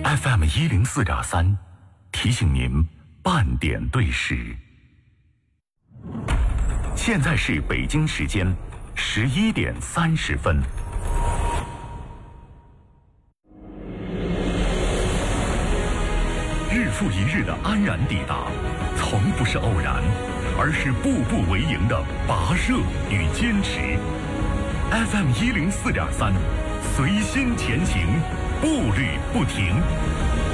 FM104.3，提醒您半点对时。现在是北京时间11点30分。日复一日的安然抵达，从不是偶然，而是步步为营的跋涉与坚持。FM104.3，随心前行，步履不停。